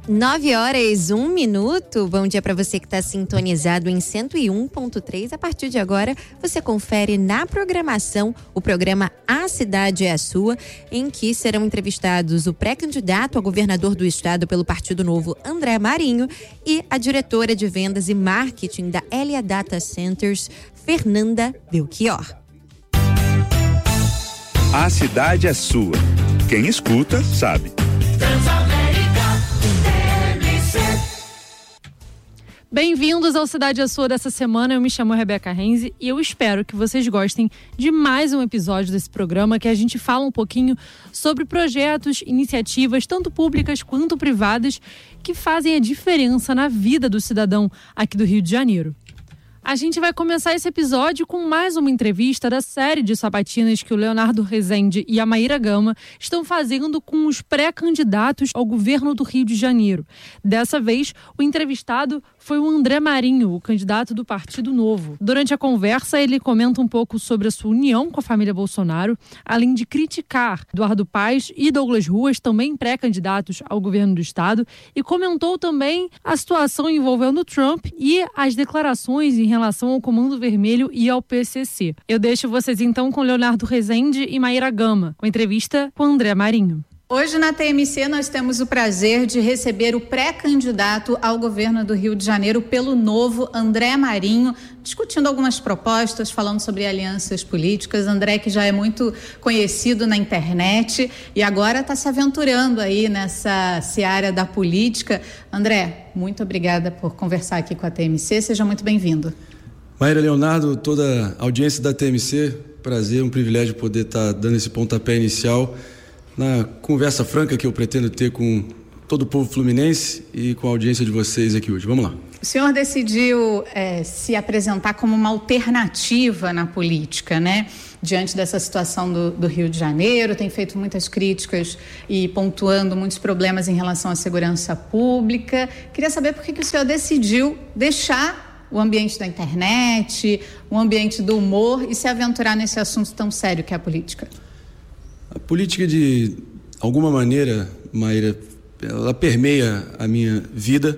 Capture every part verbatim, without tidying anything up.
Nove horas, um minuto. Bom dia para você que está sintonizado em cento e um ponto três. A partir de agora, você confere na programação o programa A Cidade é a Sua, em que serão entrevistados o pré-candidato a governador do estado pelo Partido Novo, André Marinho, e a diretora de vendas e marketing da Elia Data Centers, Fernanda Belchior. A cidade é sua. Quem escuta, sabe. Bem-vindos ao Cidade é Sua dessa semana. Eu me chamo Rebeca Renzi e eu espero que vocês gostem de mais um episódio desse programa, que a gente fala um pouquinho sobre projetos, iniciativas, tanto públicas quanto privadas, que fazem a diferença na vida do cidadão aqui do Rio de Janeiro. A gente vai começar esse episódio com mais uma entrevista da série de sabatinas que o Leonardo Rezende e a Maíra Gama estão fazendo com os pré-candidatos ao governo do Rio de Janeiro. Dessa vez, o entrevistado foi o André Marinho, o candidato do Partido Novo. Durante a conversa, ele comenta um pouco sobre a sua união com a família Bolsonaro, além de criticar Eduardo Paes e Douglas Ruas, também pré-candidatos ao governo do estado, e comentou também a situação envolvendo Trump e as declarações em relação ao Comando Vermelho e ao P C C. Eu deixo vocês então com Leonardo Rezende e Maíra Gama, com a entrevista com André Marinho. Hoje na T M C nós temos o prazer de receber o pré-candidato ao governo do Rio de Janeiro pelo Novo, André Marinho, discutindo algumas propostas, falando sobre alianças políticas. André, que já é muito conhecido na internet e agora está se aventurando aí nessa seara da política. André, muito obrigada por conversar aqui com a T M C, seja muito bem-vindo. Maíra, Leonardo, toda a audiência da T M C, prazer, um privilégio poder estar dando esse pontapé inicial na conversa franca que eu pretendo ter com todo o povo fluminense e com a audiência de vocês aqui hoje. Vamos lá. O senhor decidiu é, se apresentar como uma alternativa na política, né? Diante dessa situação do, do Rio de Janeiro, tem feito muitas críticas e pontuando muitos problemas em relação à segurança pública. Queria saber por que, que o senhor decidiu deixar o ambiente da internet, o ambiente do humor e se aventurar nesse assunto tão sério que é a política. A política, de alguma maneira, Maíra, ela permeia a minha vida.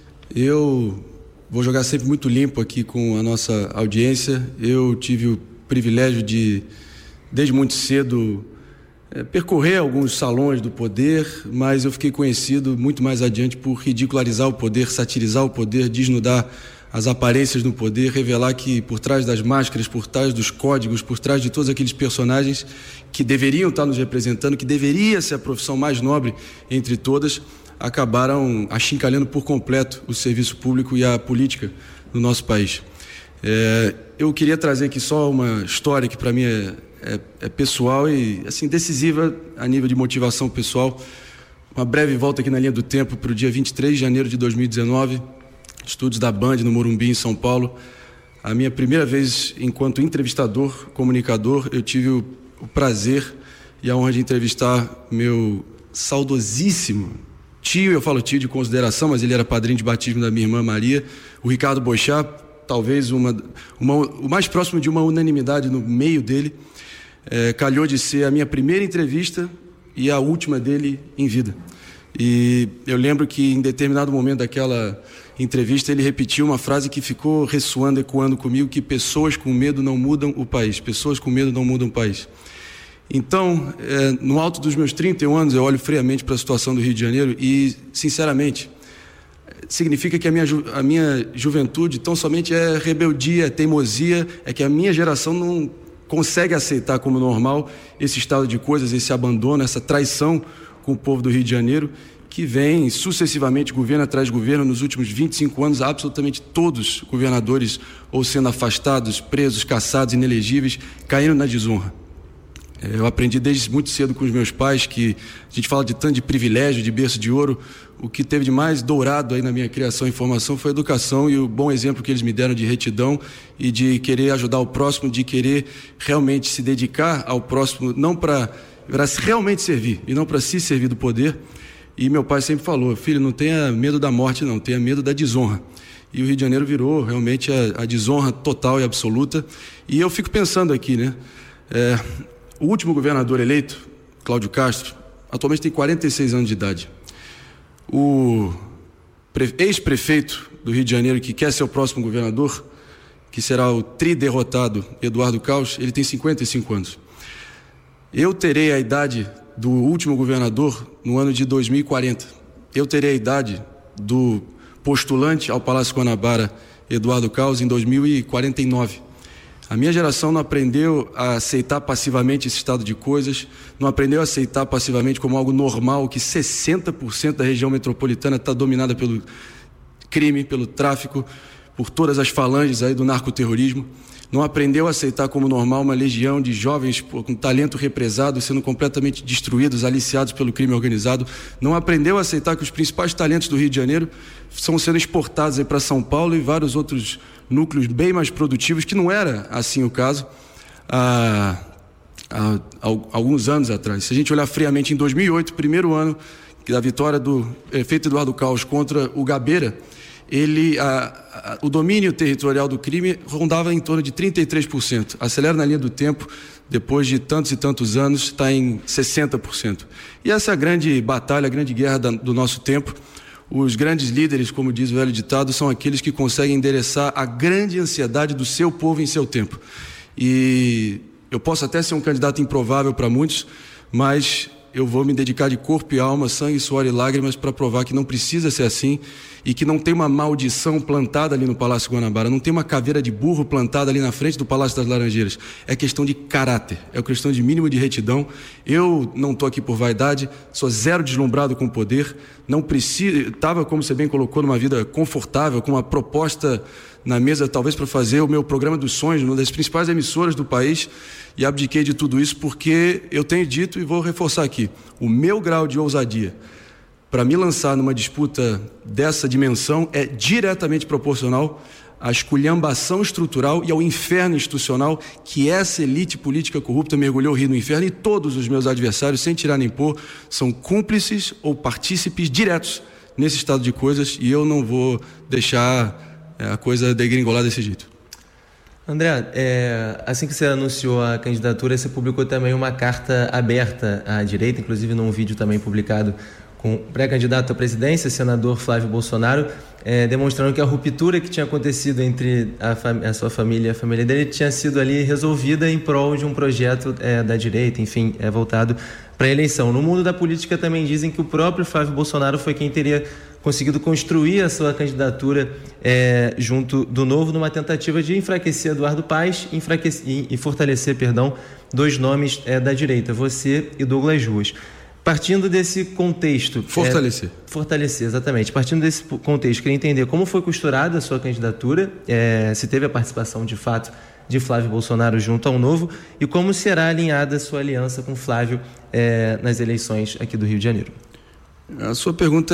Eu vou jogar sempre muito limpo aqui com a nossa audiência. Eu tive o privilégio de, desde muito cedo, é, percorrer alguns salões do poder, mas eu fiquei conhecido muito mais adiante por ridicularizar o poder, satirizar o poder, desnudar as aparências no poder, revelar que por trás das máscaras, por trás dos códigos, por trás de todos aqueles personagens que deveriam estar nos representando, que deveria ser a profissão mais nobre entre todas, acabaram achincalhando por completo o serviço público e a política no nosso país. É, eu queria trazer aqui só uma história que para mim é, é, é pessoal e assim, decisiva a nível de motivação pessoal. Uma breve volta aqui na linha do tempo para o dia vinte e três de janeiro de dois mil e dezenove, estúdios da Band no Morumbi, em São Paulo. A minha primeira vez enquanto entrevistador, comunicador, eu tive o, o prazer e a honra de entrevistar meu saudosíssimo tio, eu falo tio de consideração, mas ele era padrinho de batismo da minha irmã Maria, o Ricardo Boechat, talvez uma, uma, o mais próximo de uma unanimidade no meio dele. É, calhou de ser a minha primeira entrevista e a última dele em vida. E eu lembro que em determinado momento daquela entrevista ele repetiu uma frase que ficou ressoando, ecoando comigo, que pessoas com medo não mudam o país, pessoas com medo não mudam o país. Então, é, no alto dos meus trinta e um anos, eu olho friamente para a situação do Rio de Janeiro e, sinceramente, significa que a minha, ju- a minha juventude tão somente é rebeldia, é teimosia, é que a minha geração não consegue aceitar como normal esse estado de coisas, esse abandono, essa traição com o povo do Rio de Janeiro, que vem sucessivamente, governo atrás de governo, nos últimos vinte e cinco anos, absolutamente todos governadores ou sendo afastados, presos, caçados, inelegíveis, caindo na desonra. Eu aprendi desde muito cedo com os meus pais que a gente fala de tanto de privilégio, de berço de ouro. O que teve de mais dourado aí na minha criação e formação foi a educação e o bom exemplo que eles me deram de retidão e de querer ajudar o próximo, de querer realmente se dedicar ao próximo, não para realmente servir e não para se servir do poder. E meu pai sempre falou: filho, não tenha medo da morte não, tenha medo da desonra. E o Rio de Janeiro virou realmente a, a desonra total e absoluta. E eu fico pensando aqui, né? É, o último governador eleito, Cláudio Castro, atualmente tem quarenta e seis anos de idade. O ex-prefeito do Rio de Janeiro, que quer ser o próximo governador, que será o tri-derrotado Eduardo Caos, ele tem cinquenta e cinco anos. Eu terei a idade do último governador no ano de dois mil e quarenta. Eu terei a idade do postulante ao Palácio Guanabara, Eduardo Caos, em dois mil e quarenta e nove. A minha geração não aprendeu a aceitar passivamente esse estado de coisas, não aprendeu a aceitar passivamente como algo normal que sessenta por cento da região metropolitana está dominada pelo crime, pelo tráfico, por todas as falanges aí do narcoterrorismo. Não aprendeu a aceitar como normal uma legião de jovens pô, com talento represado sendo completamente destruídos, aliciados pelo crime organizado. Não aprendeu a aceitar que os principais talentos do Rio de Janeiro estão sendo exportados para São Paulo e vários outros núcleos bem mais produtivos, que não era assim o caso há, há, há alguns anos atrás. Se a gente olhar friamente, em dois mil e oito, primeiro ano da vitória do prefeito Eduardo Caos contra o Gabeira, ele, a, a, o domínio territorial do crime rondava em torno de trinta e três por cento. Acelera na linha do tempo, depois de tantos e tantos anos, está em sessenta por cento. E essa é a grande batalha, a grande guerra da, do nosso tempo. Os grandes líderes, como diz o velho ditado, são aqueles que conseguem endereçar a grande ansiedade do seu povo em seu tempo. E eu posso até ser um candidato improvável para muitos, mas eu vou me dedicar de corpo e alma, sangue, suor e lágrimas para provar que não precisa ser assim e que não tem uma maldição plantada ali no Palácio Guanabara, não tem uma caveira de burro plantada ali na frente do Palácio das Laranjeiras. É questão de caráter, é questão de mínimo de retidão. Eu não estou aqui por vaidade, sou zero deslumbrado com o poder, não preciso, estava, como você bem colocou, numa vida confortável, com uma proposta na mesa, talvez para fazer o meu programa dos sonhos, uma das principais emissoras do país, e abdiquei de tudo isso porque eu tenho dito e vou reforçar aqui, o meu grau de ousadia para me lançar numa disputa dessa dimensão é diretamente proporcional à esculhambação estrutural e ao inferno institucional que essa elite política corrupta mergulhou o Rio no inferno, e todos os meus adversários, sem tirar nem pôr, são cúmplices ou partícipes diretos nesse estado de coisas, e eu não vou deixar a coisa degringolar desse jeito. André, é, assim que você anunciou a candidatura, você publicou também uma carta aberta à direita, inclusive num vídeo também publicado com o pré-candidato à presidência, senador Flávio Bolsonaro, é, demonstrando que a ruptura que tinha acontecido entre a, fam- a sua família e a família dele tinha sido ali resolvida em prol de um projeto é, da direita, enfim, é, voltado para a eleição. No mundo da política também dizem que o próprio Flávio Bolsonaro foi quem teria conseguido construir a sua candidatura é, junto do Novo, numa tentativa de enfraquecer Eduardo Paes enfraquecer, e fortalecer, perdão, dois nomes é, da direita, você e Douglas Ruas. Partindo desse contexto... Fortalecer. É, fortalecer, exatamente. Partindo desse contexto, queria entender como foi costurada a sua candidatura, é, se teve a participação de fato de Flávio Bolsonaro junto ao Novo, e como será alinhada a sua aliança com Flávio é, nas eleições aqui do Rio de Janeiro. A sua pergunta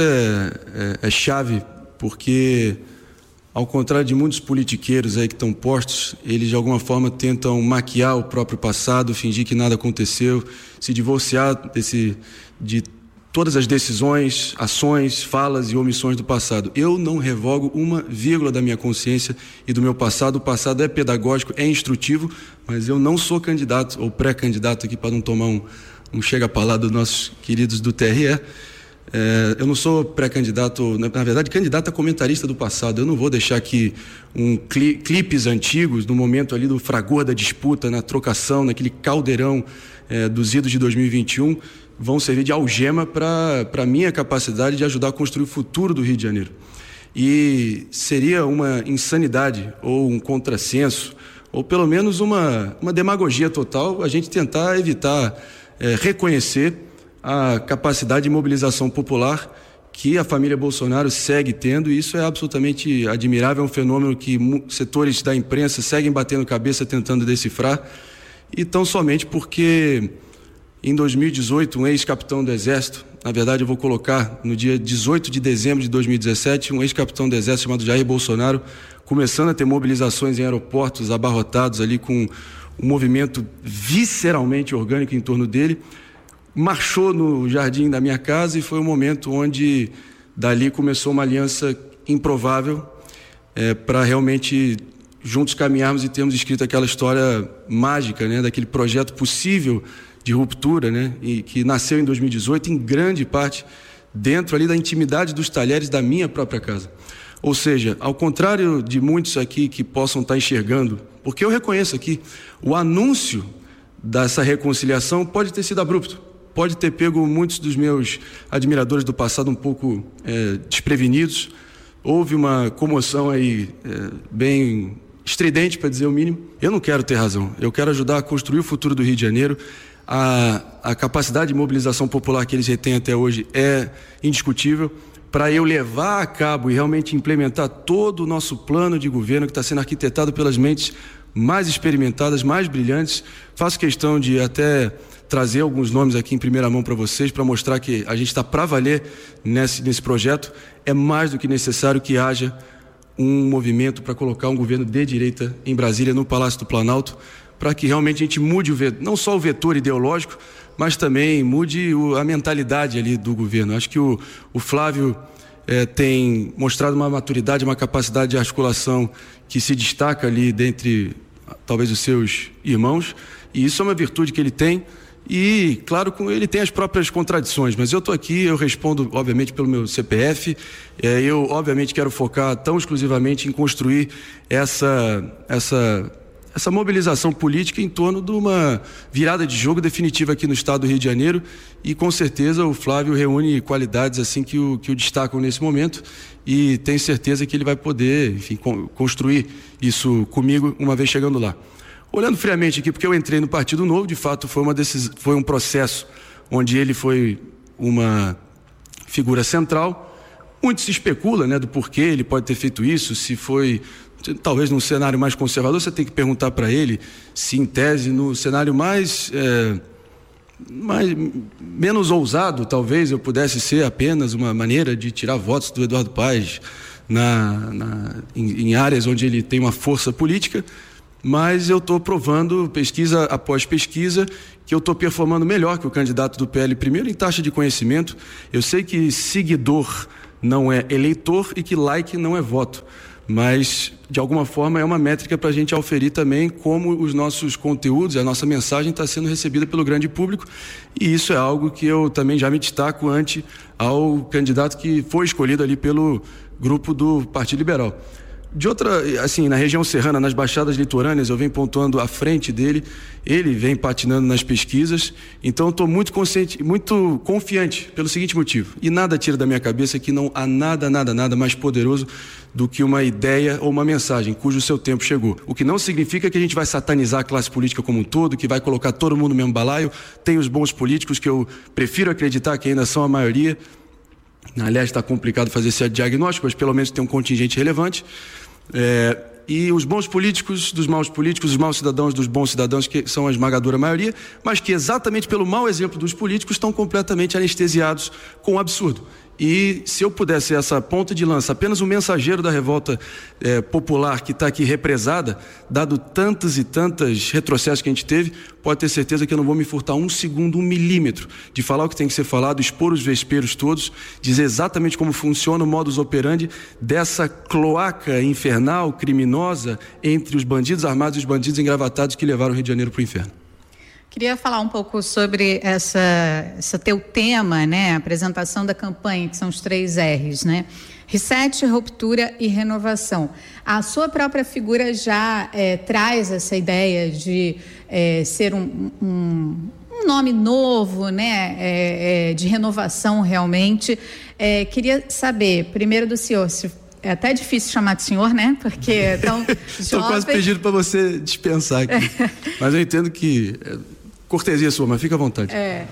é, é, é chave, porque, ao contrário de muitos politiqueiros aí que estão postos, eles de alguma forma tentam maquiar o próprio passado, fingir que nada aconteceu, se divorciar desse, de todas as decisões, ações, falas e omissões do passado. Eu não revogo uma vírgula da minha consciência e do meu passado. O passado é pedagógico, é instrutivo, mas eu não sou candidato ou pré-candidato aqui, para não tomar um, um chega-pra-lá dos nossos queridos do T R E. É, eu não sou pré-candidato, na verdade, candidato a comentarista do passado. Eu não vou deixar que um cli, clipes antigos, no momento ali do fragor da disputa, na trocação, naquele caldeirão é, dos idos de dois mil e vinte e um, vão servir de algema para a minha capacidade de ajudar a construir o futuro do Rio de Janeiro. E seria uma insanidade ou um contrassenso, ou pelo menos uma, uma demagogia total, a gente tentar evitar é, reconhecer a capacidade de mobilização popular que a família Bolsonaro segue tendo, e isso é absolutamente admirável, é um fenômeno que setores da imprensa seguem batendo cabeça tentando decifrar, e tão somente porque em dois mil e dezoito um ex-capitão do Exército, na verdade eu vou colocar no dia dezoito de dezembro de dois mil e dezessete, um ex-capitão do Exército chamado Jair Bolsonaro, começando a ter mobilizações em aeroportos abarrotados ali com um movimento visceralmente orgânico em torno dele, marchou no jardim da minha casa, e foi um momento onde dali começou uma aliança improvável é, para realmente juntos caminharmos e termos escrito aquela história mágica, né, daquele projeto possível de ruptura, né, e que nasceu em dois mil e dezoito em grande parte dentro ali da intimidade dos talheres da minha própria casa. Ou seja, ao contrário de muitos aqui que possam estar enxergando, porque eu reconheço aqui, o anúncio dessa reconciliação pode ter sido abrupto, pode ter pego muitos dos meus admiradores do passado um pouco é, desprevenidos. Houve uma comoção aí é, bem estridente, para dizer o mínimo. Eu não quero ter razão, eu quero ajudar a construir o futuro do Rio de Janeiro. A, a capacidade de mobilização popular que eles retêm até hoje é indiscutível. Para eu levar a cabo e realmente implementar todo o nosso plano de governo que está sendo arquitetado pelas mentes mais experimentadas, mais brilhantes, faço questão de até trazer alguns nomes aqui em primeira mão para vocês, para mostrar que a gente está para valer nesse, nesse projeto. É mais do que necessário que haja um movimento para colocar um governo de direita em Brasília, no Palácio do Planalto, para que realmente a gente mude o vetor, não só o vetor ideológico, mas também mude o, a mentalidade ali do governo. Acho que o, o Flávio é, tem mostrado uma maturidade, uma capacidade de articulação que se destaca ali dentre talvez os seus irmãos, e isso é uma virtude que ele tem. E, claro, ele tem as próprias contradições, mas eu estou aqui, eu respondo, obviamente, pelo meu C P F. É, eu, obviamente, quero focar tão exclusivamente em construir essa, essa, essa mobilização política em torno de uma virada de jogo definitiva aqui no estado do Rio de Janeiro. E, com certeza, o Flávio reúne qualidades assim que o, que o destacam nesse momento. E tenho certeza que ele vai poder, enfim, construir isso comigo uma vez chegando lá. Olhando friamente aqui, porque eu entrei no Partido Novo, de fato foi, uma decis... foi um processo onde ele foi uma figura central. Muito se especula, né, do porquê ele pode ter feito isso, se foi, talvez num cenário mais conservador, você tem que perguntar para ele se, em tese, no cenário mais, é, mais, menos ousado, talvez eu pudesse ser apenas uma maneira de tirar votos do Eduardo Paes na, na, em, em áreas onde ele tem uma força política. Mas eu estou provando, pesquisa após pesquisa, que eu estou performando melhor que o candidato do P L, primeiro em taxa de conhecimento. Eu sei que seguidor não é eleitor e que like não é voto, mas de alguma forma é uma métrica para a gente auferir também como os nossos conteúdos, a nossa mensagem está sendo recebida pelo grande público, e isso é algo que eu também já me destaco ante ao candidato que foi escolhido ali pelo grupo do Partido Liberal. De outra, assim, na região serrana, nas baixadas litorâneas, eu venho pontuando à frente dele, ele vem patinando nas pesquisas, então eu estou muito consciente, muito confiante pelo seguinte motivo, e nada tira da minha cabeça que não há nada, nada, nada mais poderoso do que uma ideia ou uma mensagem cujo seu tempo chegou. O que não significa que a gente vai satanizar a classe política como um todo, que vai colocar todo mundo no mesmo balaio. Tem os bons políticos que eu prefiro acreditar que ainda são a maioria. Aliás, está complicado fazer esse diagnóstico, mas pelo menos tem um contingente relevante. É, e os bons políticos dos maus políticos, os maus cidadãos dos bons cidadãos, que são a esmagadora maioria, mas que exatamente pelo mau exemplo dos políticos estão completamente anestesiados com o absurdo. E se eu pudesse ser essa ponta de lança, apenas um mensageiro da revolta é, popular que está aqui represada, dado tantos e tantos retrocessos que a gente teve, pode ter certeza que eu não vou me furtar um segundo, um milímetro de falar o que tem que ser falado, expor os vesperos todos, dizer exatamente como funciona o modus operandi dessa cloaca infernal, criminosa, entre os bandidos armados e os bandidos engravatados que levaram o Rio de Janeiro para o inferno. Queria falar um pouco sobre essa, esse teu tema, né? A apresentação da campanha, que são os três R's, né? Reset, ruptura e renovação. A sua própria figura já é, traz essa ideia de é, ser um, um, um nome novo, né? É, é, de renovação realmente. É, queria saber, primeiro do senhor, se é até difícil chamar de senhor, né? Porque é tão jovem. Estou quase pedindo para você dispensar aqui. Mas eu entendo que... Cortesia sua, mas fica à vontade. É,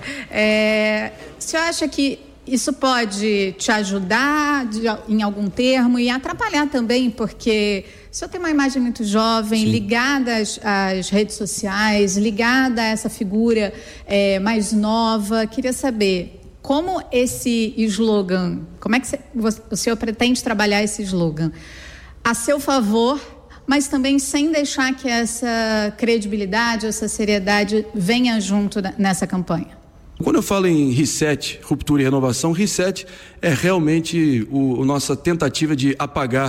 é, o senhor acha que isso pode te ajudar de, em algum termo e atrapalhar também, porque o senhor tem uma imagem muito jovem, Sim. ligada às, às redes sociais, ligada a essa figura é, mais nova. Queria saber como esse slogan, como é que você, o senhor pretende trabalhar esse slogan a seu favor, mas também sem deixar que essa credibilidade, essa seriedade venha junto nessa campanha? Quando eu falo em reset, ruptura e renovação, reset é realmente o, a nossa tentativa de apagar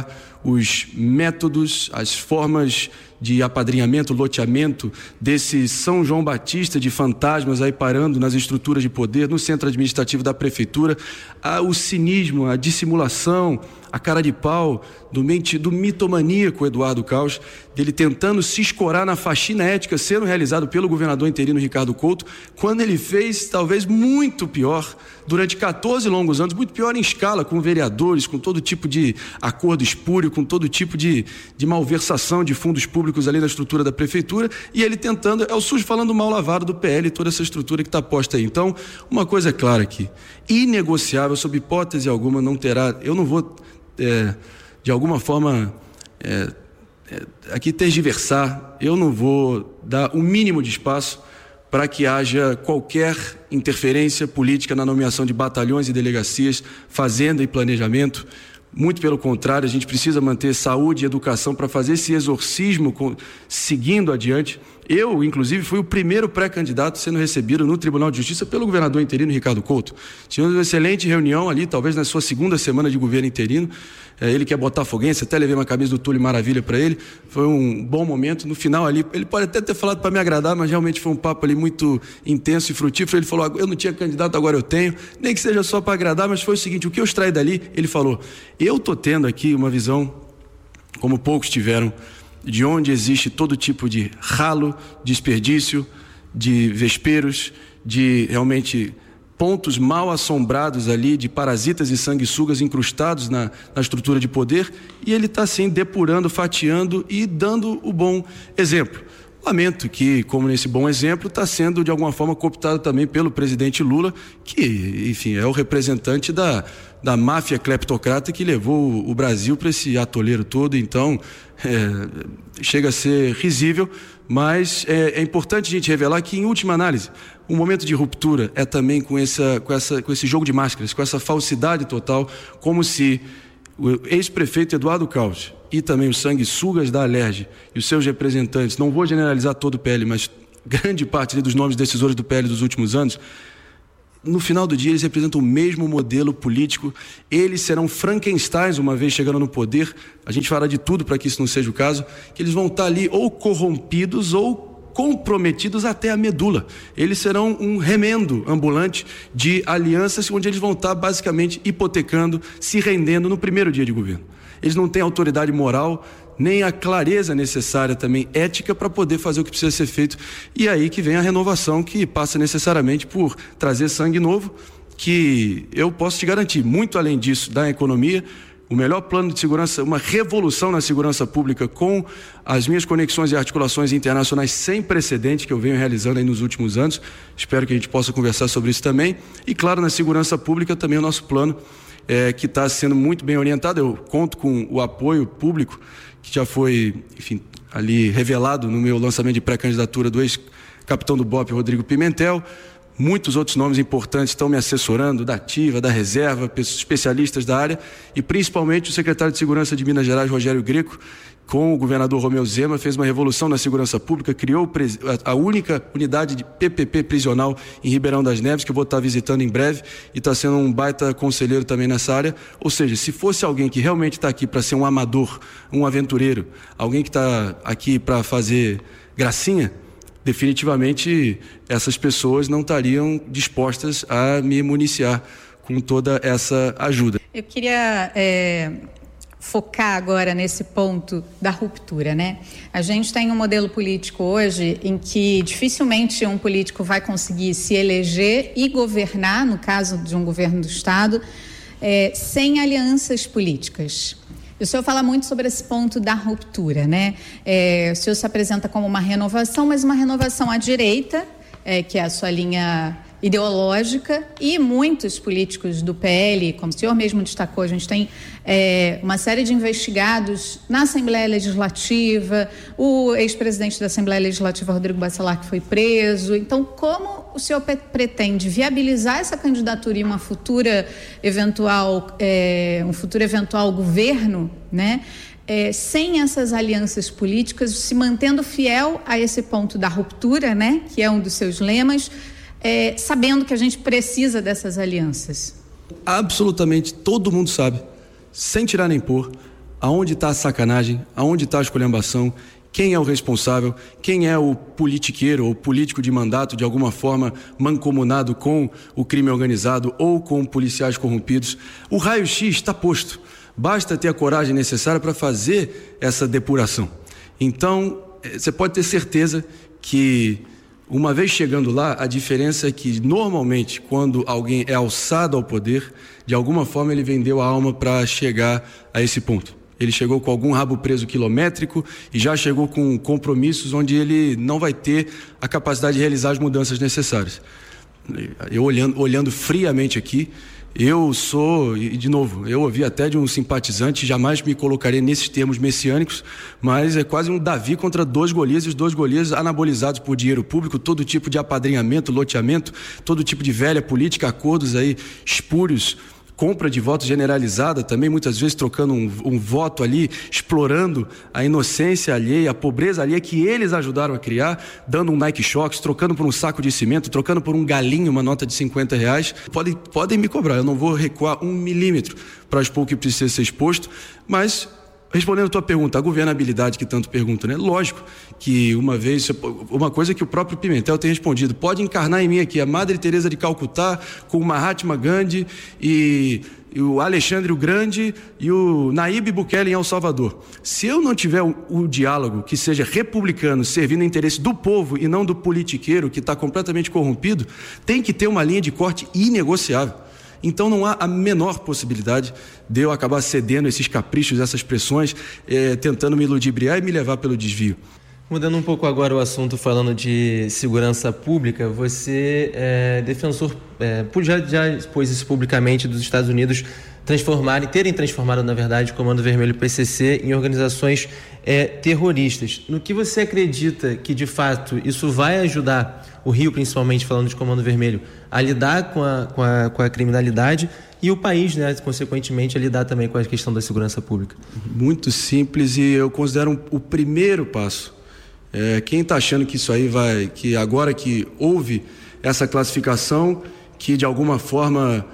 os métodos, as formas de apadrinhamento, loteamento desse São João Batista de fantasmas aí parando nas estruturas de poder, no centro administrativo da prefeitura, a, o cinismo, a dissimulação, a cara de pau do, mente, do mitomaníaco Eduardo Caos, dele tentando se escorar na faxina ética sendo realizado pelo governador interino Ricardo Couto, quando ele fez talvez muito pior, durante quatorze longos anos, muito pior em escala, com vereadores, com todo tipo de acordo espúrio, com todo tipo de, de malversação de fundos públicos ali na estrutura da prefeitura, e ele tentando, é o sujo falando mal lavado do P L e toda essa estrutura que está posta aí. Então, uma coisa é clara aqui, inegociável, sob hipótese alguma, não terá, eu não vou, é, de alguma forma, é, é, aqui tergiversar, eu não vou dar o mínimo de espaço para que haja qualquer interferência política na nomeação de batalhões e delegacias, fazenda e planejamento. Muito pelo contrário, a gente precisa manter saúde e educação para fazer esse exorcismo com, seguindo adiante. Eu, inclusive, fui o primeiro pré-candidato sendo recebido no Tribunal de Justiça pelo governador interino Ricardo Couto. Tivemos uma excelente reunião ali, talvez na sua segunda semana de governo interino. É, ele que é botafoguense, até levei uma camisa do Túlio Maravilha para ele. Foi um bom momento. No final ali, ele pode até ter falado para me agradar, mas realmente foi um papo ali muito intenso e frutífero. Ele falou, eu não tinha candidato, agora eu tenho. Nem que seja só para agradar, mas foi o seguinte, o que eu extraí dali, ele falou, eu estou tendo aqui uma visão, como poucos tiveram, de onde existe todo tipo de ralo, desperdício, de vesperos, de realmente pontos mal assombrados ali, de parasitas e sanguessugas incrustados na, na estrutura de poder, e ele está assim depurando, fatiando e dando o bom exemplo. Lamento que, como nesse bom exemplo, está sendo de alguma forma cooptado também pelo presidente Lula, que, enfim, é o representante da, da máfia cleptocrata que levou o Brasil para esse atoleiro todo. Então, é, chega a ser risível, mas é, é importante a gente revelar que, em última análise, um momento de ruptura é também com, essa, com, essa, com esse jogo de máscaras, com essa falsidade total, como se o ex-prefeito Eduardo Caos e também os sanguessugas da Alerj e os seus representantes, não vou generalizar todo o P L, mas grande parte dos nomes decisores do P L dos últimos anos, no final do dia eles representam o mesmo modelo político, eles serão Frankensteins uma vez chegando no poder, a gente fará de tudo para que isso não seja o caso, que eles vão estar ali ou corrompidos ou comprometidos até a medula. Eles serão um remendo ambulante de alianças onde eles vão estar basicamente hipotecando, se rendendo no primeiro dia de governo. Eles não têm autoridade moral, nem a clareza necessária também ética para poder fazer o que precisa ser feito. E aí que vem a renovação, que passa necessariamente por trazer sangue novo, que eu posso te garantir, muito além disso, da economia, o melhor plano de segurança, uma revolução na segurança pública com as minhas conexões e articulações internacionais sem precedente que eu venho realizando aí nos últimos anos. Espero que a gente possa conversar sobre isso também. E claro, na segurança pública também o nosso plano é, que está sendo muito bem orientado. Eu conto com o apoio público que já foi, enfim, ali revelado no meu lançamento de pré-candidatura do ex-capitão do B O P, Rodrigo Pimentel. Muitos outros nomes importantes estão me assessorando, da ativa, da reserva, especialistas da área, e principalmente o secretário de Segurança de Minas Gerais, Rogério Greco, com o governador Romeu Zema, fez uma revolução na segurança pública, criou a única unidade de P P P prisional em Ribeirão das Neves, que eu vou estar visitando em breve, e está sendo um baita conselheiro também nessa área. Ou seja, se fosse alguém que realmente está aqui para ser um amador, um aventureiro, alguém que está aqui para fazer gracinha, definitivamente essas pessoas não estariam dispostas a me municiar com toda essa ajuda. Eu queria é, focar agora nesse ponto da ruptura, né? A gente tem um modelo político hoje em que dificilmente um político vai conseguir se eleger e governar, no caso de um governo do Estado, é, sem alianças políticas. O senhor fala muito sobre esse ponto da ruptura, né? É, o senhor se apresenta como uma renovação, mas uma renovação à direita, é, que é a sua linha ideológica, e muitos políticos do P L, como o senhor mesmo destacou, a gente tem é, uma série de investigados na Assembleia Legislativa, o ex-presidente da Assembleia Legislativa, Rodrigo Bacelar, que foi preso. Então, como o senhor pretende viabilizar essa candidatura e uma futura eventual, é, um futuro eventual governo, né? É, sem essas alianças políticas, se mantendo fiel a esse ponto da ruptura, né? Que é um dos seus lemas, É, sabendo que a gente precisa dessas alianças? Absolutamente todo mundo sabe, sem tirar nem pôr, aonde está a sacanagem, aonde está a esculhambação, quem é o responsável, quem é o politiqueiro ou político de mandato, de alguma forma mancomunado com o crime organizado ou com policiais corrompidos. O raio-x está posto. Basta ter a coragem necessária para fazer essa depuração. Então, você pode ter certeza que, uma vez chegando lá, a diferença é que, normalmente, quando alguém é alçado ao poder, de alguma forma ele vendeu a alma para chegar a esse ponto. Ele chegou com algum rabo preso quilométrico e já chegou com compromissos onde ele não vai ter a capacidade de realizar as mudanças necessárias. Eu olhando, olhando friamente aqui, eu sou, e de novo, eu ouvi até de um simpatizante, jamais me colocarei nesses termos messiânicos, mas é quase um Davi contra dois Golias, e os dois Golias anabolizados por dinheiro público, todo tipo de apadrinhamento, loteamento, todo tipo de velha política, acordos aí espúrios, compra de voto generalizada, também muitas vezes trocando um, um voto ali, explorando a inocência alheia, a pobreza alheia que eles ajudaram a criar, dando um Nike Shox, trocando por um saco de cimento, trocando por um galinho, uma nota de cinquenta reais. Podem, podem me cobrar, eu não vou recuar um milímetro para expor o que precisa ser exposto, mas... Respondendo a tua pergunta, a governabilidade que tanto pergunta, né? Lógico que uma vez, uma coisa que o próprio Pimentel tem respondido, pode encarnar em mim aqui a Madre Teresa de Calcutá com o Mahatma Gandhi e, e o Alexandre o Grande e o Nayib Bukele em El Salvador. Se eu não tiver o, o diálogo que seja republicano, servindo o interesse do povo e não do politiqueiro que está completamente corrompido, tem que ter uma linha de corte inegociável. Então não há a menor possibilidade de eu acabar cedendo esses caprichos, essas pressões, eh, tentando me ludibriar e me levar pelo desvio. Mudando um pouco agora o assunto, falando de segurança pública, você é defensor, é, já, já expôs isso publicamente, dos Estados Unidos transformarem, terem transformado, na verdade, o Comando Vermelho P C C em organizações é, terroristas. No que você acredita que, de fato, isso vai ajudar o Rio, principalmente falando de Comando Vermelho, a lidar com a, com a, com a criminalidade e o país, né, consequentemente, a lidar também com a questão da segurança pública? Muito simples, e eu considero um, o primeiro passo. É, quem está achando que isso aí vai, que agora que houve essa classificação, que de alguma forma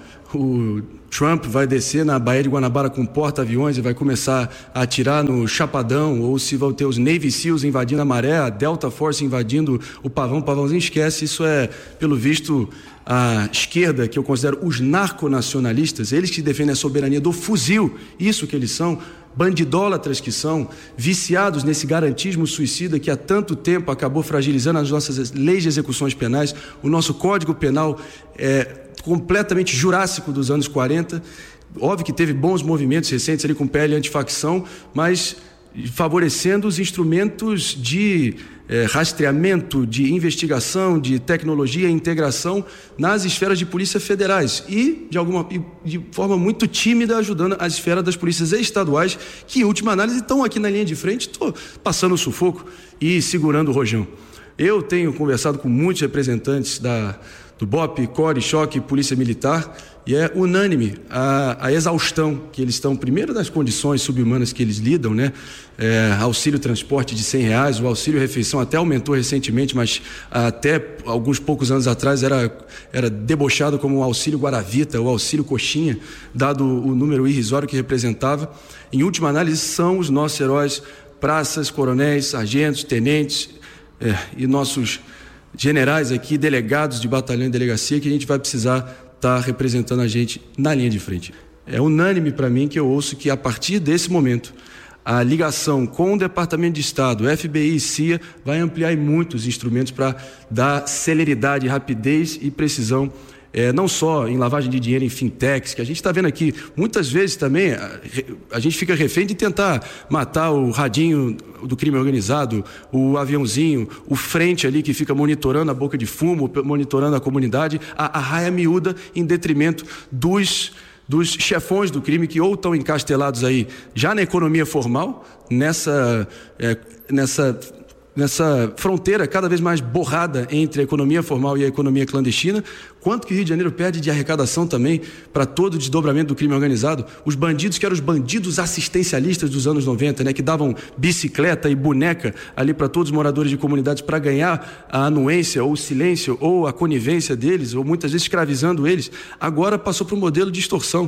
o Trump vai descer na Baía de Guanabara com porta-aviões e vai começar a atirar no Chapadão, ou se vão ter os Navy Seals invadindo a Maré, a Delta Force invadindo o Pavão, o Pavãozinho esquece, isso é, pelo visto, a esquerda, que eu considero os narconacionalistas, eles que defendem a soberania do fuzil, isso que eles são, bandidólatras que são, viciados nesse garantismo suicida que há tanto tempo acabou fragilizando as nossas leis de execuções penais, o nosso Código Penal é completamente jurássico dos anos quarenta, óbvio que teve bons movimentos recentes ali com P L antifacção, mas favorecendo os instrumentos de é, rastreamento, de investigação, de tecnologia e integração nas esferas de polícia federais e, de alguma de forma muito tímida, ajudando as esferas das polícias estaduais, que, em última análise, estão aqui na linha de frente, estou passando o sufoco e segurando o rojão. Eu tenho conversado com muitos representantes da do B O P, Core, Choque, Polícia Militar, e é unânime a, a exaustão que eles estão, primeiro das condições subhumanas que eles lidam, né? É, auxílio transporte de cem reais, o auxílio refeição até aumentou recentemente, mas até alguns poucos anos atrás era, era debochado como o auxílio Guaravita, o auxílio Coxinha, dado o número irrisório que representava. Em última análise, são os nossos heróis, praças, coronéis, sargentos, tenentes é, e nossos generais aqui, delegados de batalhão e delegacia, que a gente vai precisar estar representando a gente na linha de frente. É unânime para mim que eu ouço que, a partir desse momento, a ligação com o Departamento de Estado, F B I e C I A, vai ampliar muitos instrumentos para dar celeridade, rapidez e precisão, é, não só em lavagem de dinheiro em fintechs, que a gente está vendo aqui, muitas vezes também a, a gente fica refém de tentar matar o radinho do crime organizado, o aviãozinho, o frente ali que fica monitorando a boca de fumo, monitorando a comunidade, a, a raia miúda em detrimento dos, dos chefões do crime que ou estão encastelados aí já na economia formal, nessa, é, nessa nessa fronteira cada vez mais borrada entre a economia formal e a economia clandestina, quanto que o Rio de Janeiro perde de arrecadação também para todo o desdobramento do crime organizado. Os bandidos que eram os bandidos assistencialistas dos anos noventa, né, que davam bicicleta e boneca ali para todos os moradores de comunidades para ganhar a anuência ou o silêncio ou a conivência deles, ou muitas vezes escravizando eles, agora passou para um modelo de extorsão.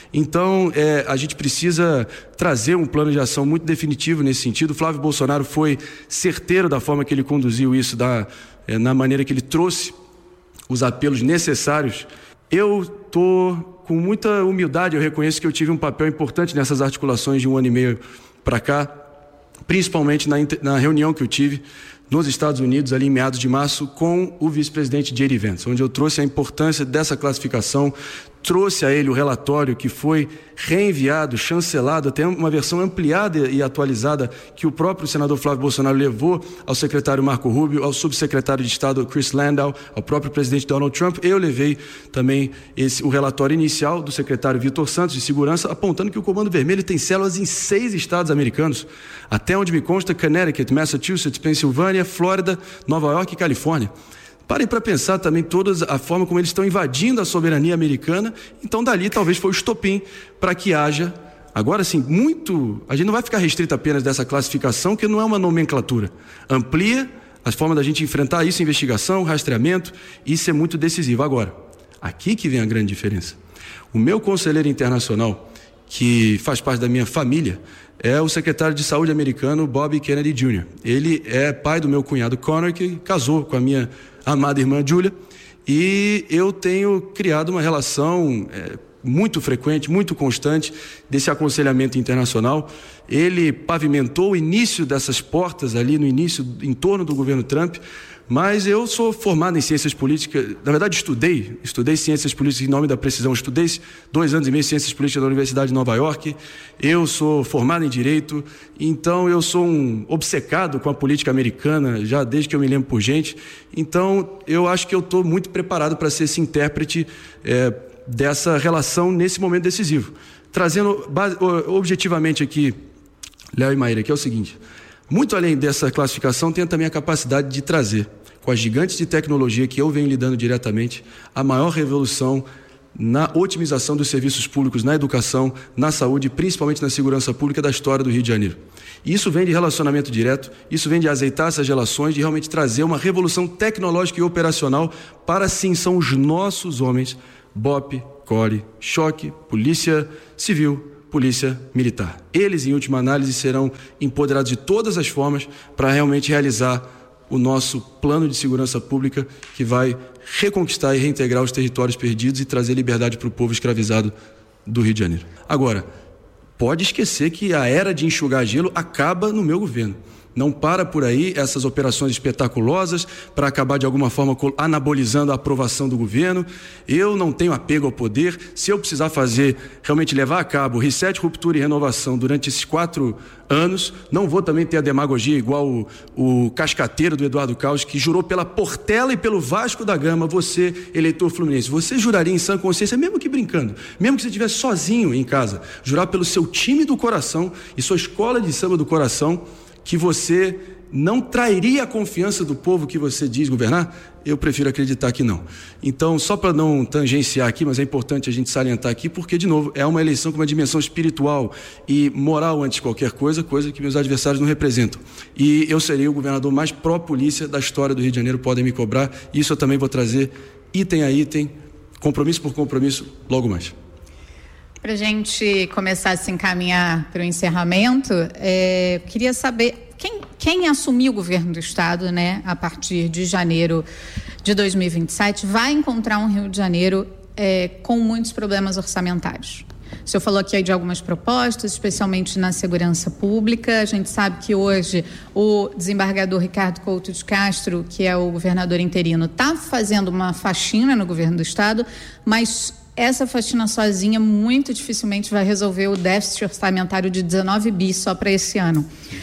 Então, é, a gente precisa trazer um plano de ação muito definitivo nesse sentido. O Flávio Bolsonaro foi certeiro da forma que ele conduziu isso, da, é, na maneira que ele trouxe os apelos necessários. Eu estou com muita humildade, eu reconheço que eu tive um papel importante nessas articulações de um ano e meio para cá, principalmente na, na reunião que eu tive nos Estados Unidos, ali em meados de março, com o vice-presidente J D Vance, onde eu trouxe a importância dessa classificação, trouxe a ele o relatório que foi reenviado, chancelado, até uma versão ampliada e atualizada que o próprio senador Flávio Bolsonaro levou ao secretário Marco Rubio, ao subsecretário de Estado Chris Landau, ao próprio presidente Donald Trump. Eu levei também esse, o relatório inicial do secretário Vitor Santos de Segurança, apontando que o Comando Vermelho tem células em seis estados americanos, até onde me consta Connecticut, Massachusetts, Pensilvânia, Flórida, Nova York e Califórnia. Parem para pensar também toda a forma como eles estão invadindo a soberania americana. Então, dali talvez foi o estopim para que haja, agora sim, muito... A gente não vai ficar restrito apenas dessa classificação, que não é uma nomenclatura. Amplia as formas da gente enfrentar isso, investigação, rastreamento, isso é muito decisivo. Agora, aqui que vem a grande diferença. O meu conselheiro internacional, que faz parte da minha família, é o secretário de saúde americano Bob Kennedy Júnior Ele é pai do meu cunhado Connor, que casou com a minha amada irmã Julia, e eu tenho criado uma relação é, muito frequente, muito constante desse aconselhamento internacional. Ele pavimentou o início dessas portas ali, no início, em torno do governo Trump, mas eu sou formado em ciências políticas, na verdade estudei, estudei ciências políticas em nome da precisão, estudei dois anos e meio ciências políticas na Universidade de Nova York, eu sou formado em Direito, então eu sou um obcecado com a política americana, já desde que eu me lembro por gente, então eu acho que eu estou muito preparado para ser esse intérprete é, dessa relação nesse momento decisivo. Trazendo base, objetivamente aqui, Léo e Maíra, que é o seguinte, muito além dessa classificação, tem também a capacidade de trazer, com as gigantes de tecnologia que eu venho lidando diretamente, a maior revolução na otimização dos serviços públicos, na educação, na saúde, principalmente na segurança pública da história do Rio de Janeiro. E isso vem de relacionamento direto, isso vem de azeitar essas relações, de realmente trazer uma revolução tecnológica e operacional para, sim, são os nossos homens, B O P, C O R E, Choque, Polícia Civil, Polícia Militar. Eles, em última análise, serão empoderados de todas as formas para realmente realizar o nosso plano de segurança pública que vai reconquistar e reintegrar os territórios perdidos e trazer liberdade para o povo escravizado do Rio de Janeiro. Agora, pode esquecer que a era de enxugar gelo acaba no meu governo. Não para por aí essas operações espetaculosas para acabar de alguma forma anabolizando a aprovação do governo. Eu não tenho apego ao poder. Se eu precisar fazer, realmente levar a cabo reset, ruptura e renovação durante esses quatro anos, não vou também ter a demagogia igual o, o cascateiro do Eduardo Caos, que jurou pela Portela e pelo Vasco da Gama, você, eleitor fluminense, você juraria em sã consciência, mesmo que brincando, mesmo que você estivesse sozinho em casa, jurar pelo seu time do coração e sua escola de samba do coração, que você não trairia a confiança do povo que você diz governar? Eu prefiro acreditar que não. Então, só para não tangenciar aqui, mas é importante a gente salientar aqui, porque, de novo, é uma eleição com uma dimensão espiritual e moral antes de qualquer coisa, coisa que meus adversários não representam. E eu serei o governador mais pró-polícia da história do Rio de Janeiro, podem me cobrar. Isso eu também vou trazer item a item, compromisso por compromisso, logo mais. Para a gente começar a se encaminhar para o encerramento, é, queria saber quem, quem assumir o governo do Estado, né, a partir de janeiro de dois mil e vinte e sete, vai encontrar um Rio de Janeiro é, com muitos problemas orçamentários. O senhor falou aqui de algumas propostas, especialmente na segurança pública. A gente sabe que hoje o desembargador Ricardo Couto de Castro, que é o governador interino, está fazendo uma faxina no governo do Estado, mas essa faxina sozinha muito dificilmente vai resolver o déficit orçamentário de dezenove bi só para esse ano.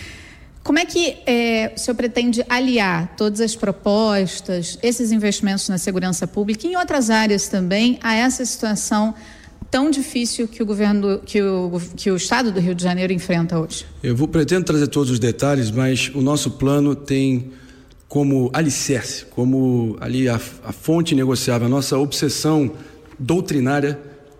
Como é que é, o senhor pretende aliar todas as propostas, esses investimentos na segurança pública e em outras áreas também a essa situação tão difícil que o governo, que o, que o Estado do Rio de Janeiro enfrenta hoje? Eu vou pretendo trazer todos os detalhes, mas o nosso plano tem como alicerce, como ali a, a fonte negociável, a nossa obsessão doutrinária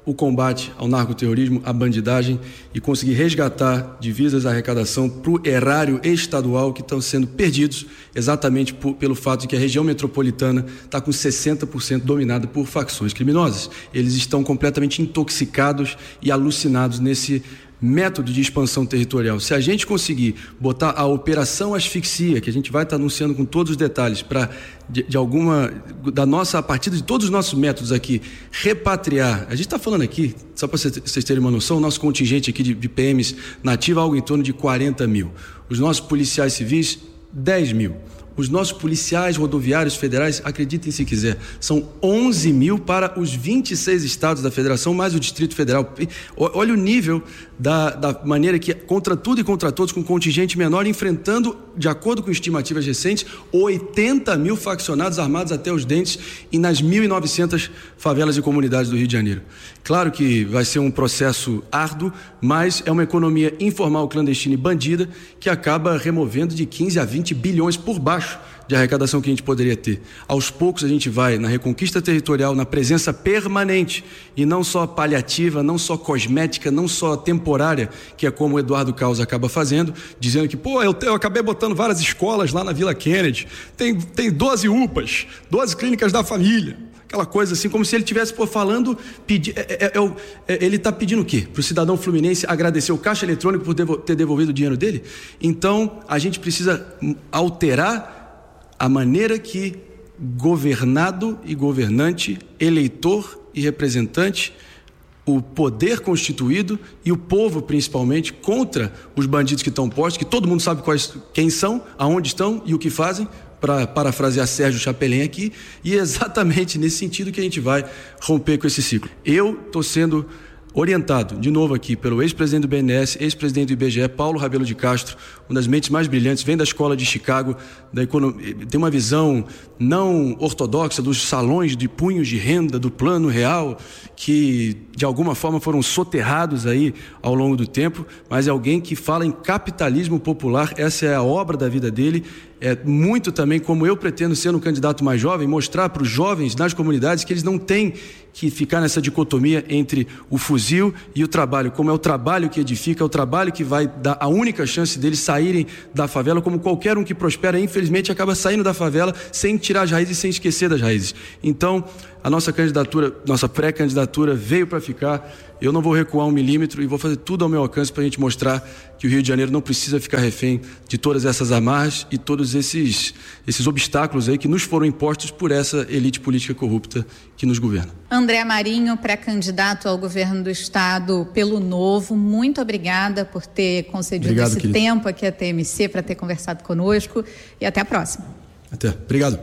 o combate ao narcoterrorismo, à bandidagem e conseguir resgatar divisas de arrecadação para o erário estadual que estão sendo perdidos exatamente por, pelo fato de que a região metropolitana está com sessenta por cento dominada por facções criminosas. Eles estão completamente intoxicados e alucinados nesse método de expansão territorial. Se a gente conseguir botar a operação asfixia, que a gente vai estar anunciando com todos os detalhes, para de, de alguma, da nossa, a partir de todos os nossos métodos aqui, repatriar, a gente está falando aqui, só para vocês terem uma noção, o nosso contingente aqui de, de P Ms nativa é algo em torno de quarenta mil. Os nossos policiais civis, dez mil. Os nossos policiais rodoviários federais, acreditem se quiser, são onze mil para os vinte e seis estados da federação, mais o Distrito Federal. Olha o nível da, da maneira que, contra tudo e contra todos, com um contingente menor, enfrentando, de acordo com estimativas recentes, oitenta mil faccionados armados até os dentes e nas mil e novecentas favelas e comunidades do Rio de Janeiro. Claro que vai ser um processo árduo, mas é uma economia informal, clandestina e bandida que acaba removendo de quinze a vinte bilhões por baixo de arrecadação que a gente poderia ter. Aos poucos a gente vai na reconquista territorial, na presença permanente e não só paliativa, não só cosmética, não só temporária, que é como o Eduardo Caos acaba fazendo, dizendo que, pô, eu, eu acabei botando várias escolas lá na Vila Kennedy, tem, tem doze U P As, doze clínicas da família. Aquela coisa assim, como se ele estivesse falando, pedi, é, é, é, ele está pedindo o quê? Para o cidadão fluminense agradecer o caixa eletrônico por devo, ter devolvido o dinheiro dele? Então, a gente precisa alterar a maneira que governado e governante, eleitor e representante, o poder constituído e o povo, principalmente, contra os bandidos que estão postos, que todo mundo sabe quais, quem são, aonde estão e o que fazem, para parafrasear Sérgio Chapelin aqui, e é exatamente nesse sentido que a gente vai romper com esse ciclo. Eu estou sendo orientado, de novo aqui, pelo ex-presidente do B N D E S, ex-presidente do I B G E, Paulo Rabelo de Castro, uma das mentes mais brilhantes, vem da escola de Chicago, da economia, tem uma visão não ortodoxa dos salões de punhos de renda, do plano real, que de alguma forma foram soterrados aí ao longo do tempo, mas é alguém que fala em capitalismo popular, essa é a obra da vida dele. É muito também como eu pretendo ser um candidato mais jovem, mostrar para os jovens nas comunidades que eles não têm que ficar nessa dicotomia entre o fuzil e o trabalho, como é o trabalho que edifica, é o trabalho que vai dar a única chance deles saírem da favela, como qualquer um que prospera, infelizmente, acaba saindo da favela sem tirar as raízes, sem esquecer das raízes. Então, a nossa candidatura, nossa pré-candidatura veio para ficar. Eu não vou recuar um milímetro e vou fazer tudo ao meu alcance para a gente mostrar que o Rio de Janeiro não precisa ficar refém de todas essas amarras e todos esses, esses obstáculos aí que nos foram impostos por essa elite política corrupta que nos governa. André Marinho, pré-candidato ao governo do estado pelo Novo, muito obrigada por ter concedido Obrigado, esse querido. tempo aqui à T M C para ter conversado conosco e até a próxima. Até. Obrigado.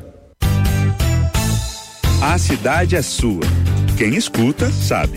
A cidade é sua. Quem escuta, sabe.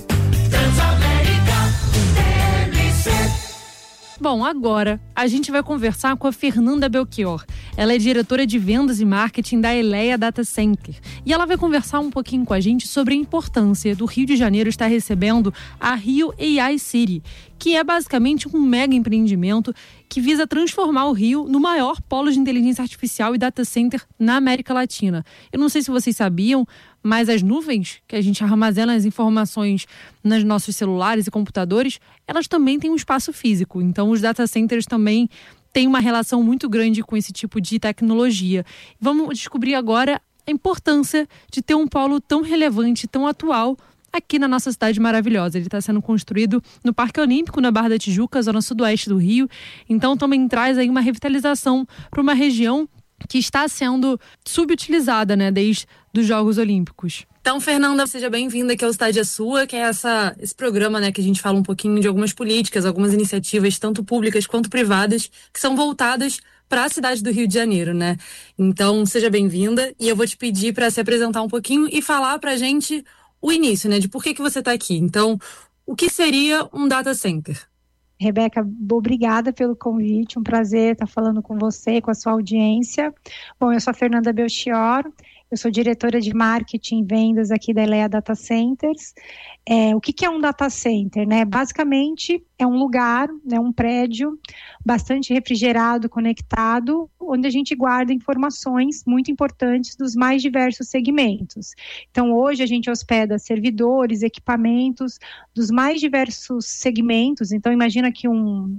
Bom, agora a gente vai conversar com a Fernanda Belchior. Ela é diretora de vendas e marketing da Eleia Data Center. E ela vai conversar um pouquinho com a gente sobre a importância do Rio de Janeiro estar recebendo a Rio A I City, que é basicamente um mega empreendimento que visa transformar o Rio no maior polo de inteligência artificial e data center na América Latina. Eu não sei se vocês sabiam, mas as nuvens que a gente armazena as informações nos nossos celulares e computadores, elas também têm um espaço físico. Então, os data centers também têm uma relação muito grande com esse tipo de tecnologia. Vamos descobrir agora a importância de ter um polo tão relevante, tão atual, aqui na nossa cidade maravilhosa. Ele está sendo construído no Parque Olímpico, na Barra da Tijuca, zona sudoeste do Rio. Então, também traz aí uma revitalização para uma região que está sendo subutilizada, né, desde os Jogos Olímpicos. Então, Fernanda, seja bem-vinda aqui ao Cidade é Sua, que é essa, esse programa, né, que a gente fala um pouquinho de algumas políticas, algumas iniciativas, tanto públicas quanto privadas, que são voltadas para a cidade do Rio de Janeiro, né? Então, seja bem-vinda e eu vou te pedir para se apresentar um pouquinho e falar para a gente o início, né, de por que, que você está aqui. Então, o que seria um data center? Rebeca, obrigada pelo convite, um prazer estar falando com você, com a sua audiência. Bom, eu sou a Fernanda Belchior, Eu sou diretora de marketing e vendas aqui da Eleia Data Centers. É, o que, que é um data center, né? Basicamente é um lugar, né, um prédio bastante refrigerado, conectado, onde a gente guarda informações muito importantes dos mais diversos segmentos. Então, hoje a gente hospeda servidores, equipamentos dos mais diversos segmentos. Então, imagina que um...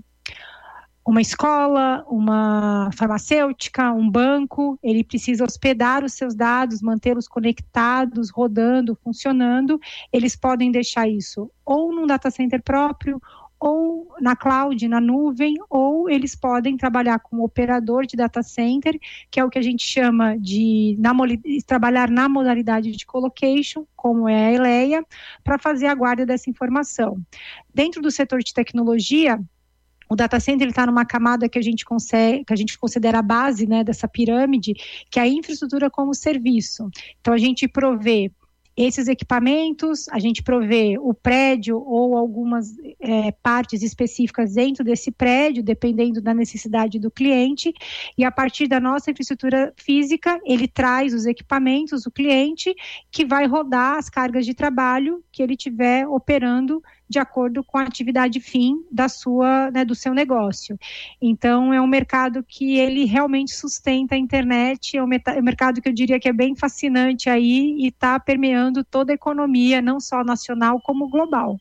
uma escola, uma farmacêutica, um banco, ele precisa hospedar os seus dados, mantê-los conectados, rodando, funcionando. Eles podem deixar isso ou num data center próprio, ou na cloud, na nuvem, ou eles podem trabalhar com um operador de data center, que é o que a gente chama de na, trabalhar na modalidade de colocation, como é a Eleia, para fazer a guarda dessa informação. Dentro do setor de tecnologia, o data center está numa camada que a gente consegue, que a gente considera a base, né, dessa pirâmide, que é a infraestrutura como serviço. Então, a gente provê esses equipamentos, a gente provê o prédio ou algumas é, partes específicas dentro desse prédio, dependendo da necessidade do cliente, e a partir da nossa infraestrutura física, ele traz os equipamentos, o cliente, que vai rodar as cargas de trabalho que ele tiver operando de acordo com a atividade fim da sua, né, do seu negócio. Então, é um mercado que ele realmente sustenta a internet, é um, é um mercado que eu diria que é bem fascinante aí e está permeando toda a economia, não só nacional, como global.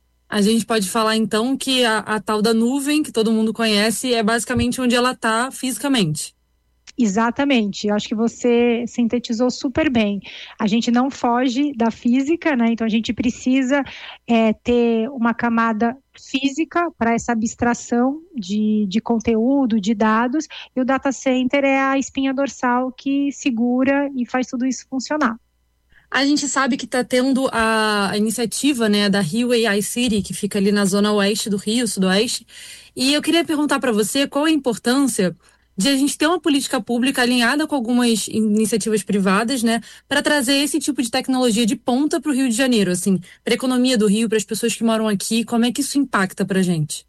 A gente pode falar, então, que a, a tal da nuvem, que todo mundo conhece, é basicamente onde ela está fisicamente. Exatamente, eu acho que você sintetizou super bem. A gente não foge da física, né? Então a gente precisa é, ter uma camada física para essa abstração de, de conteúdo, de dados, e o data center é a espinha dorsal que segura e faz tudo isso funcionar. A gente sabe que está tendo a, a iniciativa, né, da Rio A I City, que fica ali na zona oeste do Rio, sudoeste, e eu queria perguntar para você qual a importância de a gente ter uma política pública alinhada com algumas iniciativas privadas, né, para trazer esse tipo de tecnologia de ponta para o Rio de Janeiro, assim, para a economia do Rio, para as pessoas que moram aqui, como é que isso impacta para a gente?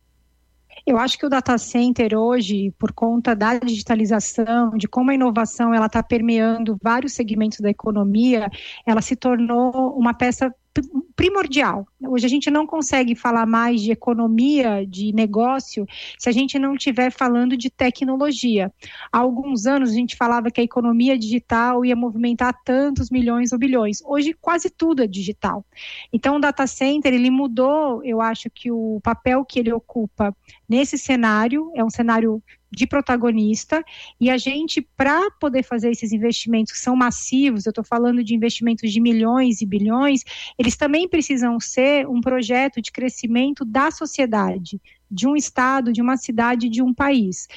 Eu acho que o data center hoje, por conta da digitalização, de como a inovação ela está permeando vários segmentos da economia, ela se tornou uma peça primordial. Hoje a gente não consegue falar mais de economia, de negócio, se a gente não estiver falando de tecnologia. Há alguns anos a gente falava que a economia digital ia movimentar tantos milhões ou bilhões. Hoje quase tudo é digital. Então o data center, ele mudou, eu acho que o papel que ele ocupa nesse cenário, é um cenário de protagonista, e a gente, para poder fazer esses investimentos que são massivos, eu estou falando de investimentos de milhões e bilhões, eles também precisam ser um projeto de crescimento da sociedade, de um estado, de uma cidade, de um país.